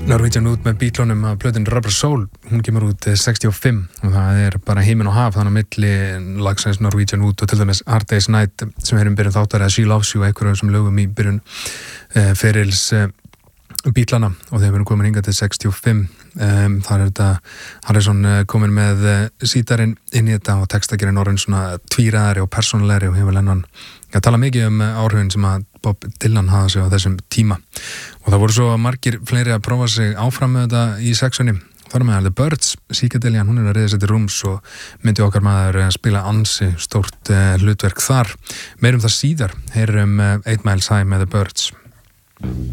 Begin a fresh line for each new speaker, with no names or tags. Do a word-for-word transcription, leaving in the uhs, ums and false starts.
Norwegian Wood með Beatlunum af plötunni Rubber Soul, hún kemur út sextíu og fimm og það er bara heiminn og haf þannig á milli lagsins Norwegian Wood og til dæmis Hard Day's Night sem erum byrjun þáttar eða She Loves You, einhverjum sem lögum í byrjun uh, ferils uh, Beatlana og þeir verðum komin hingað til sextíu og fimm um, þar er þetta Harrison uh, komin með uh, sítarinn inn í þetta og textagerinn orðin svona tvíræðari og persónulegri og hefur Lennon að tala mikið um áhrifin sem að Bob Dylan hafði sig á þessum tíma og það voru svo margir fleiri að prófa sig áfram með þetta í sexunni þar með The Birds, Psychedelia hún er að reyða sér til rúms og myndi okkar maður að spila ansi stórt uh, hlutverk þar, meirum það síðar heyrum uh, Eight Miles High með The Birds